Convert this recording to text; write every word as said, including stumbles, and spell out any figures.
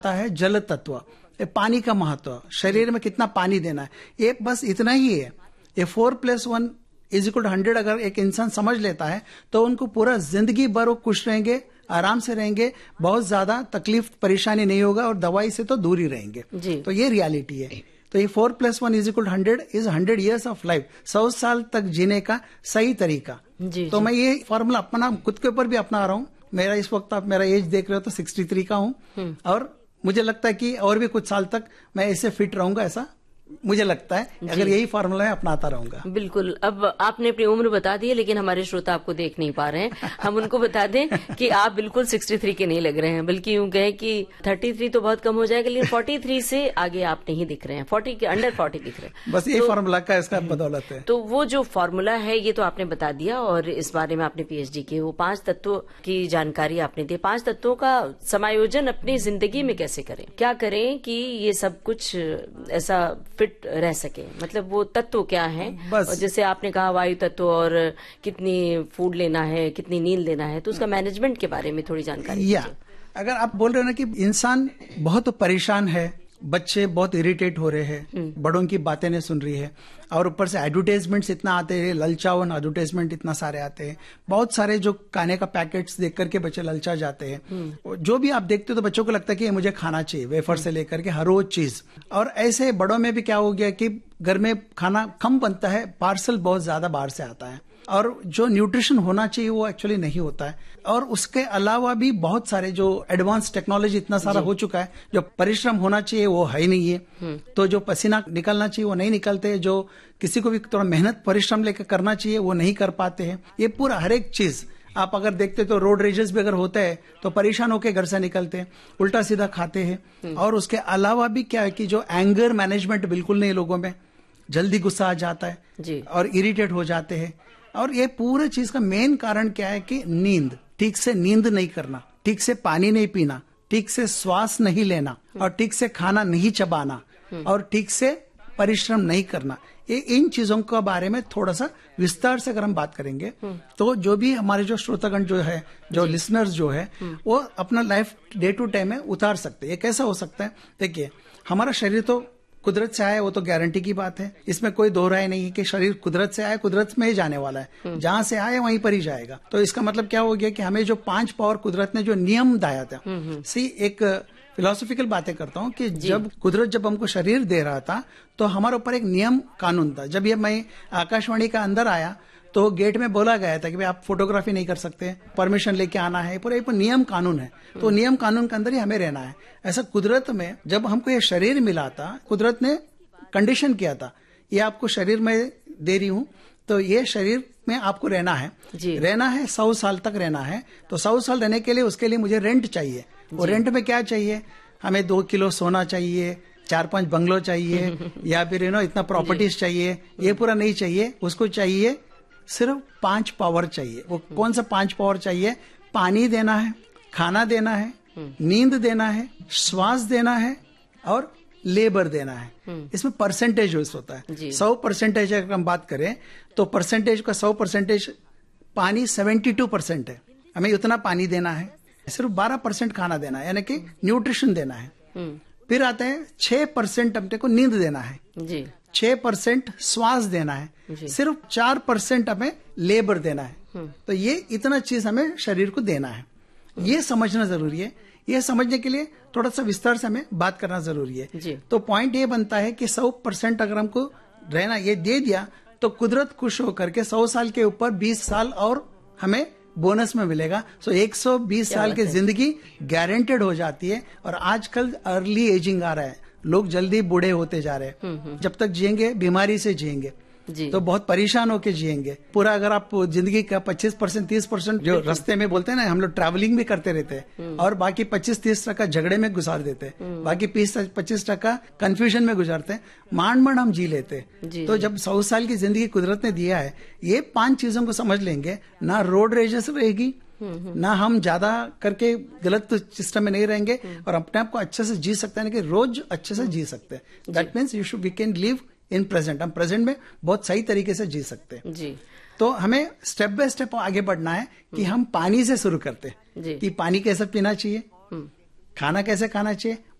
है जल तत्व, पानी का महत्व, शरीर में कितना पानी देना है, ये बस इतना ही है। ये four plus one is equal two hundred अगर एक इंसान समझ लेता है तो उनको पूरा जिंदगी भर वो खुश रहेंगे, आराम से रहेंगे, बहुत ज्यादा तकलीफ परेशानी नहीं होगा और दवाई से तो दूर ही रहेंगे। तो ये रियलिटी है। तो ये four plus one is equal two hundred is hundred years of life, सौ साल तक जीने का सही तरीका। जी, तो जी. मैं ये फॉर्मूला अपना खुद के ऊपर भी अपना रहा हूँ। मेरा इस वक्त आप मेरा एज देख रहे हो तो सिक्सटी थ्री का हूँ और मुझे लगता है कि और भी कुछ साल तक मैं ऐसे फिट रहूंगा, ऐसा मुझे लगता है। अगर यही फॉर्मूला है अपनाता रहूंगा। बिल्कुल। अब आपने अपनी उम्र बता दी है लेकिन हमारे श्रोता आपको देख नहीं पा रहे हैं। हम उनको बता दें कि आप बिल्कुल तिरसठ के नहीं लग रहे हैं, बल्कि यूं कहें कि तैंतीस तो बहुत कम हो जाएगा, लेकिन तैंतालीस से आगे आप नहीं दिख रहे हैं, चालीस के अंडर चालीस दिख रहे हैं। बस ये तो, फॉर्मूला का इसका बदौलत है। तो वो जो फॉर्मूला है ये तो आपने बता दिया और इस बारे में आपने पीएचडी की, वो पांच तत्वों की जानकारी आपने दी। पांच तत्वों का समायोजन अपनी जिंदगी में कैसे करें, क्या करें कि ये सब कुछ ऐसा फिट रह सके, मतलब वो तत्व क्या है? और जैसे आपने कहा वायु तत्व और कितनी फूड लेना है, कितनी नींद लेना है, तो उसका मैनेजमेंट के बारे में थोड़ी जानकारी। या अगर आप बोल रहे हो ना कि इंसान बहुत परेशान है, बच्चे बहुत इरिटेट हो रहे हैं, बड़ों की बातें नहीं सुन रही है और ऊपर से एडवर्टाइजमेंट्स इतना आते हैं, ललचावन एडवर्टाइजमेंट इतना सारे आते हैं, बहुत सारे जो खाने का पैकेट्स देख करके बच्चे ललचा जाते हैं। जो भी आप देखते हो तो बच्चों को लगता है कि ये मुझे खाना चाहिए, वेफर से लेकर के हर रोज चीज। और ऐसे बड़ों में भी क्या हो गया कि घर में खाना कम बनता है, पार्सल बहुत ज्यादा बाहर से आता है और जो न्यूट्रिशन होना चाहिए वो एक्चुअली नहीं होता है। और उसके अलावा भी बहुत सारे जो एडवांस टेक्नोलॉजी इतना सारा हो चुका है, जो परिश्रम होना चाहिए वो है ही नहीं है। तो जो पसीना निकलना चाहिए वो नहीं निकलते, जो किसी को भी थोड़ा मेहनत परिश्रम लेकर करना चाहिए वो नहीं कर पाते हैं। ये पूरा हर एक चीज आप अगर देखते तो रोड रेजेस भी अगर होता है तो परेशान होकर घर से निकलते हैं, उल्टा सीधा खाते हैं। और उसके अलावा भी क्या है कि जो एंगर मैनेजमेंट बिल्कुल नहीं लोगों में, जल्दी गुस्सा आ जाता है जी। और इरिटेट हो जाते हैं। और ये पूरे चीज का मेन कारण क्या है कि नींद, ठीक से नींद नहीं करना, ठीक से पानी नहीं पीना, ठीक से श्वास नहीं लेना और ठीक से खाना नहीं चबाना और ठीक से परिश्रम नहीं करना। ये इन चीजों के बारे में थोड़ा सा विस्तार से अगर हम बात करेंगे तो जो भी हमारे जो श्रोतागण जो है, जो लिसनर्स जो है, वो अपना लाइफ डे टू डे में उतार सकते हैं। ये कैसा हो सकता है? देखिए, हमारा शरीर तो कुदरत से आया, वो तो गारंटी की बात है, इसमें कोई दो राय नहीं है कि शरीर कुदरत से आया, कुदरत में ही जाने वाला है, जहां से आया वहीं पर ही जाएगा। तो इसका मतलब क्या हो गया कि हमें जो पांच पावर कुदरत ने जो नियम दिया था, सी एक फिलोसॉफिकल बातें करता हूँ कि जब कुदरत जब हमको शरीर दे रहा था तो हमारे ऊपर एक नियम कानून था। जब ये मैं आकाशवाणी का अंदर आया तो गेट में बोला गया था कि भाई आप फोटोग्राफी नहीं कर सकते, परमिशन लेके आना है, पूरा एक नियम कानून है। तो नियम कानून के अंदर ही हमें रहना है। ऐसा कुदरत में जब हमको ये शरीर मिला था, कुदरत ने कंडीशन किया था, ये आपको शरीर में दे रही हूँ तो ये शरीर में आपको रहना है, रहना है सौ साल तक रहना है। तो सौ साल रहने के लिए उसके लिए मुझे रेंट चाहिए। और रेंट में क्या चाहिए? हमें दो किलो सोना चाहिए, चार पांच बंगलो चाहिए या फिर यू नो इतना प्रॉपर्टीज चाहिए। ये पूरा नहीं चाहिए, उसको चाहिए सिर्फ पांच पावर चाहिए। वो कौन सा पांच पावर चाहिए? पानी देना है, खाना देना है, नींद देना है, श्वास देना है और लेबर देना है। इसमें परसेंटेज यूज होता है। सौ परसेंटेज अगर हम बात करें तो परसेंटेज का सौ परसेंटेज पानी सेवेंटी टू परसेंट है, हमें उतना पानी देना है। सिर्फ बारह परसेंट खाना देना है, यानी कि न्यूट्रिशन देना है। फिर आता है छह परसेंट अपने को नींद देना है जी, छह परसेंट श्वास देना है, सिर्फ चार परसेंट हमें लेबर देना है। तो ये इतना चीज हमें शरीर को देना है, ये समझना जरूरी है। ये समझने के लिए थोड़ा सा विस्तार से हमें बात करना जरूरी है जी। तो पॉइंट ये बनता है कि सौ परसेंट अगर हमको रहना ये दे दिया तो कुदरत खुश होकर के सौ साल के ऊपर बीस साल और हमें बोनस में मिलेगा। सो एक सौ बीस साल की जिंदगी गारंटेड हो जाती है। और आजकल अर्ली एजिंग आ रहा है, लोग जल्दी बूढ़े होते जा रहे हैं। जब तक जिएंगे बीमारी से जिएंगे जी। तो बहुत परेशान होके जिएंगे पूरा। अगर आप जिंदगी का पच्चीस परसेंट तीस परसेंट जो रास्ते में बोलते हैं ना, हम लोग ट्रैवलिंग भी करते रहते हैं और बाकी पच्चीस तीस टका झगड़े में गुजार देते हैं, बाकी बीस पच्चीस टका कंफ्यूजन में गुजारते हैं, मांड मांड हम जी लेते हैं। तो जब सौ साल की जिंदगी कुदरत ने दिया है, ये पांच चीजों को समझ लेंगे ना, रोड रेजेस रहेगी ना, हम ज्यादा करके गलत सिस्टम में नहीं रहेंगे और अपने आप को अच्छे से जी सकते हैं कि रोज अच्छे से जी सकते हैं। That means you should we can live in present. हम प्रेजेंट में बहुत सही तरीके से जी सकते हैं जी। तो हमें स्टेप बाय स्टेप आगे बढ़ना है कि हम पानी से शुरू करते हैं कि पानी कैसे पीना चाहिए, खाना कैसे खाना चाहिए,